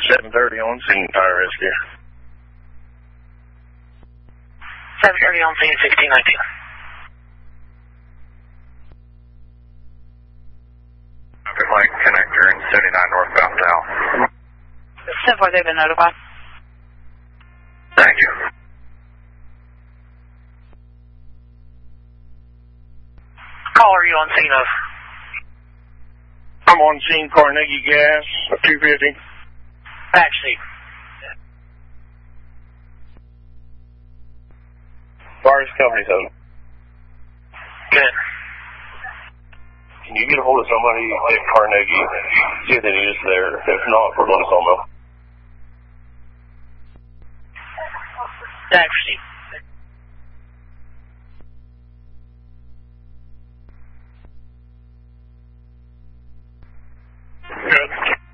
7:30 on scene, fire rescue. 7:30 on scene, 1619. Traffic light connector in 79 northbound Dow. 10-4, they've been notified. Thank you. Caller, are you on scene of? I'm on scene, Carnegie Gas, 250. Backseat. Virus company's open. Good. Can you get a hold of somebody at Carnegie? See if they need us there. If not, we're going to Sawmill. Backseat. Good.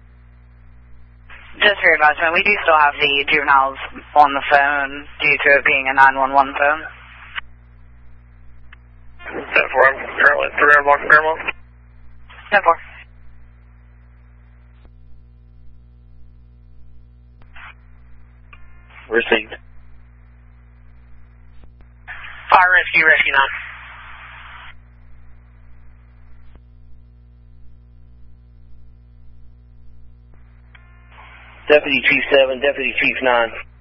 Just for your advisement, we do still have the juveniles on the phone due to it being a 911 phone. 10-4, I'm currently at 300 block of Fairmont. 10-4. Received. Fire rescue, rescue 9. Deputy Chief 7, Deputy Chief 9.